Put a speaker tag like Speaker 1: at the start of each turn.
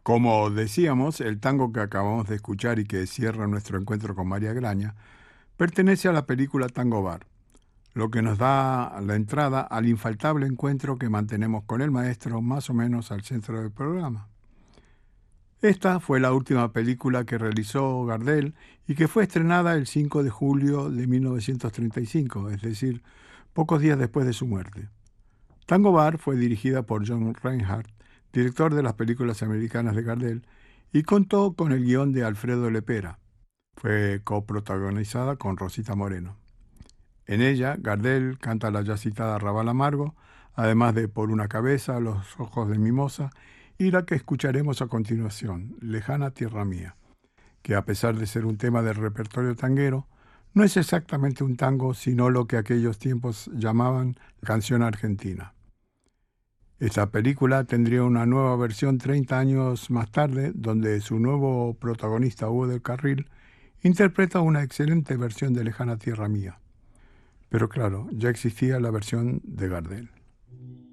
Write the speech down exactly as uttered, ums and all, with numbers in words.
Speaker 1: Como decíamos, el tango que acabamos de escuchar y que cierra nuestro encuentro con María Graña pertenece a la película Tango Bar, lo que nos da la entrada al infaltable encuentro que mantenemos con el maestro más o menos al centro del programa. Esta fue la última película que realizó Gardel y que fue estrenada el cinco de julio de mil novecientos treinta y cinco, es decir, pocos días después de su muerte. Tango Bar fue dirigida por John Reinhardt, director de las películas americanas de Gardel, y contó con el guión de Alfredo Lepera. Fue coprotagonizada con Rosita Moreno. En ella, Gardel canta la ya citada Rabal Amargo, además de Por una cabeza, Los ojos de mimosa, y la que escucharemos a continuación, Lejana tierra mía, que a pesar de ser un tema del repertorio tanguero, no es exactamente un tango, sino lo que aquellos tiempos llamaban canción argentina. Esta película tendría una nueva versión treinta años más tarde, donde su nuevo protagonista, Hugo del Carril, interpreta una excelente versión de Lejana tierra mía. Pero claro, ya existía la versión de Gardel.